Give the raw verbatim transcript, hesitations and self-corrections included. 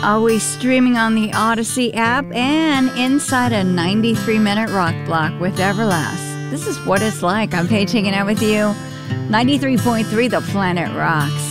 Always streaming on the Odyssey app and inside a ninety-three minute rock block with Everlast. This is what it's like. I'm Paige hanging out with you. ninety-three point three The Planet Rocks.